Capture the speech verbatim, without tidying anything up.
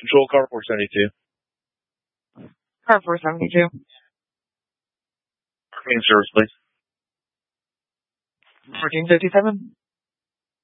Control car four seventy-two. Car four seventy-two. Main service, please. fourteen fifty-seven.